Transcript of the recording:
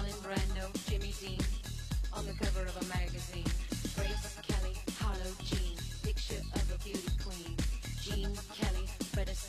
Marlon Brando, Jimmy Dean, on the cover of a magazine.